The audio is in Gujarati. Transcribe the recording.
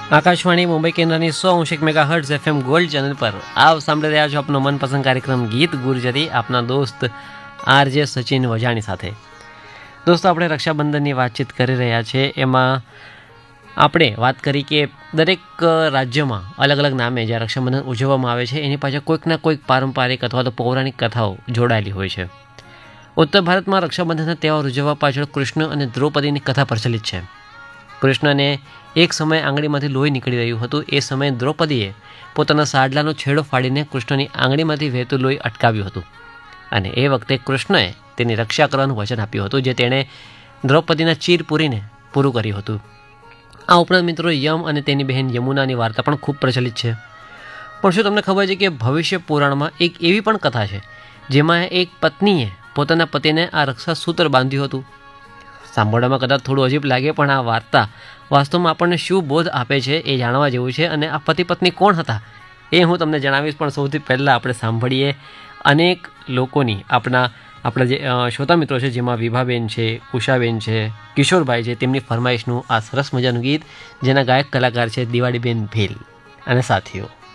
આકાશવાણી મુંબઈ કેન્દ્રની 100.1 FM ગોલ્ડ ચેનલ પર આપ સાંભળી રહ્યા છો આપનો મનપસંદ કાર્યક્રમ ગીત ગુરજરી આપના દોસ્ત આરજે સચિન વજાણી સાથે. દોસ્તો, આપણે રક્ષાબંધનની વાતચીત કરી રહ્યા છીએ. એમાં આપણે વાત કરી કે દરેક રાજ્યમાં અલગ અલગ નામે જ્યાં રક્ષાબંધન ઉજવવામાં આવે છે એની પાછળ કોઈકના કોઈક પારંપરિક અથવા તો પૌરાણિક કથાઓ જોડાયેલી હોય છે. ઉત્તર ભારતમાં રક્ષાબંધનના તહેવાર ઉજવવા પાછળ કૃષ્ણ અને દ્રૌપદીની કથા પ્રચલિત છે. કૃષ્ણને એક સમયે આંગળીમાંથી લોહી નીકળી રહ્યું હતું. એ સમયે દ્રૌપદીએ પોતાના સાડલાનો છેડો ફાડીને કૃષ્ણની આંગળીમાંથી વહેતું લોહી અટકાવ્યું હતું અને એ વખતે કૃષ્ણએ તેની રક્ષા કરવાનું વચન આપ્યું હતું, જે તેણે દ્રૌપદીના ચીર પૂરીને પૂરું કર્યું હતું. આ ઉપરાંત મિત્રો યમ અને તેની બહેન યમુનાની વાર્તા પણ ખૂબ પ્રચલિત છે. પણ શું તમને ખબર છે કે ભવિષ્ય પુરાણમાં એક એવી પણ કથા છે જેમાં એક પત્નીએ પોતાના પતિને આ રક્ષા સૂત્ર બાંધ્યું હતું? સાંભળવામાં કદાચ થોડું અજીબ લાગે, પણ આ વાર્તા વાસ્તવમાં આપણને શું બોધ આપે છે એ જાણવા જેવું છે. અને આ પતિ પત્ની કોણ હતા એ હું તમને જણાવીશ, પણ સૌથી પહેલાં આપણે સાંભળીએ અનેક લોકોની આપણા જે શ્રોતા મિત્રો છે, જેમાં વિભાબેન છે, ઉષાબેન છે, કિશોરભાઈ છે, તેમની ફરમાઈશનું આ સરસ મજાનું ગીત, જેના ગાયક કલાકાર છે દિવાળીબેન ભીલ અને સાથીઓ.